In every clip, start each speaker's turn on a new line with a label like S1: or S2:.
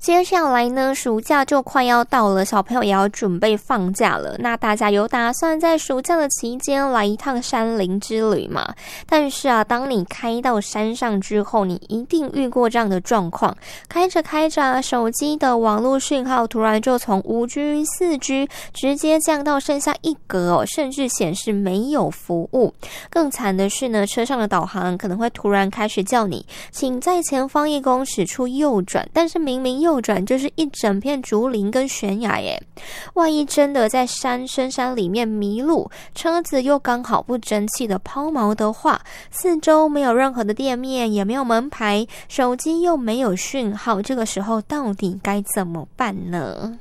S1: 接下来呢，暑假就快要到了，小朋友也要准备放假了。那大家有打算在暑假的期间来一趟山林之旅吗？但是啊，当你开到山上之后，你一定遇过这样的状况：开着开着，手机的网络讯号突然就从5G、4G 直接降到剩下1格哦，甚至显示没有服务。更惨的是呢，车上的导航可能会突然开始叫你，请在前方1公尺处右转，但是明明右转就是一整片竹林跟悬崖耶。万一真的在深山里面迷路，车子又刚好不争气的抛锚的话，四周没有任何的店面，也没有门牌，手机又没有讯号，这个时候到底该怎么办呢？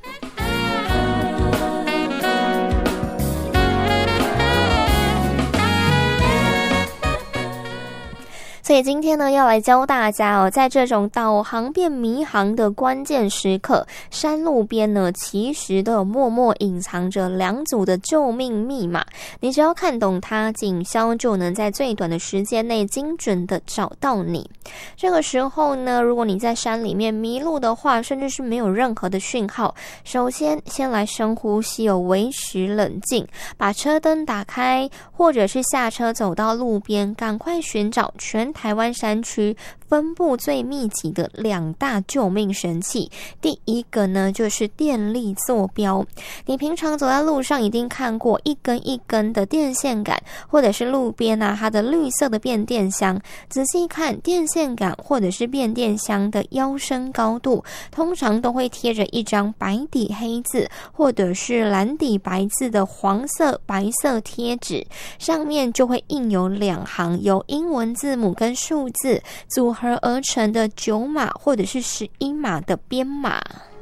S1: 所以今天呢，要来教大家哦，在这种导航变迷航的关键时刻，山路边呢，其实都有默默隐藏着2组的救命密码。你只要看懂它，警消就能在最短的时间内精准的找到你。这个时候呢，如果你在山里面迷路的话，甚至是没有任何的讯号，首先来深呼吸哦，维持冷静，把车灯打开，或者是下车走到路边，赶快寻找全台湾山区分布最密集的2大救命神器。第一个呢，就是电力坐标。你平常走在路上一定看过一根一根的电线杆，或者是路边啊，它的绿色的变电箱。仔细看，电线杆或者是变电箱的腰身高度，通常都会贴着一张白底黑字，或者是蓝底白字的黄色、白色贴纸，上面就会印有2行由英文字母跟数字组合而成的9码或者是11码的编码。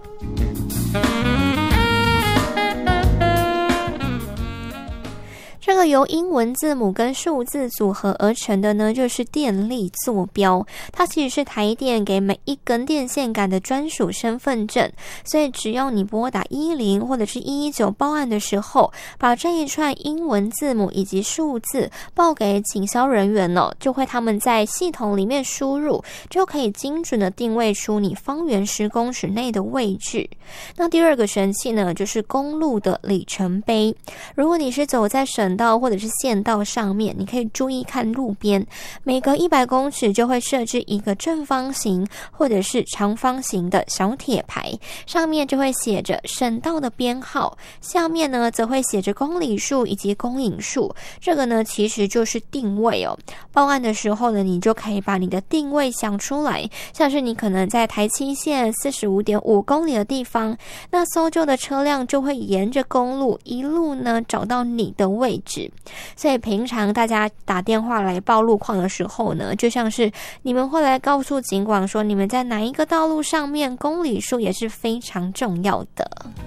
S1: 这个由英文字母跟数字组合而成的呢，就是电力坐标。它其实是台电给每一根电线杆的专属身份证，所以只要你拨打110或者是119报案的时候，把这一串英文字母以及数字报给警消人员哦，就会他们在系统里面输入，就可以精准的定位出你方圆10公尺内的位置。那第二个神器呢，就是公路的里程碑。如果你是走在省道或者是县道上面，你可以注意看路边，每隔100公尺就会设置一个正方形或者是长方形的小铁牌，上面就会写着省道的编号，下面呢则会写着公里数以及公里数。这个呢其实就是定位哦。报案的时候呢，你就可以把你的定位想出来，像是你可能在台七线45.5公里的地方，那搜救的车辆就会沿着公路一路呢找到你的位置。所以平常大家打电话来报路况的时候呢，就像是你们会来告诉警管说你们在哪一个道路上面，公里数也是非常重要的。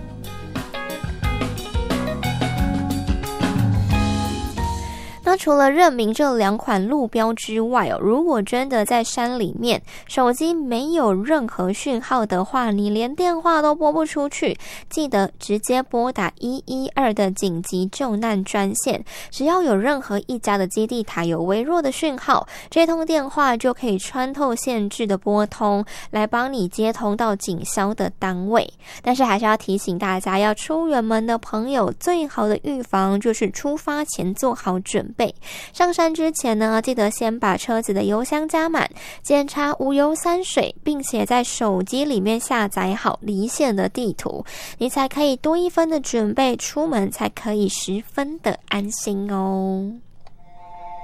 S1: 那除了认明这2款路标之外哦，如果真的在山里面手机没有任何讯号的话，你连电话都拨不出去，记得直接拨打112的紧急救难专线。只要有任何一家的基地台有微弱的讯号，这通电话就可以穿透限制的拨通，来帮你接通到警消的单位。但是还是要提醒大家，要出远门的朋友，最好的预防就是出发前做好准备。上山之前呢，记得先把车子的油箱加满，检查无油3水，并且在手机里面下载好离线的地图，你才可以多1分的准备，出门才可以10分的安心哦。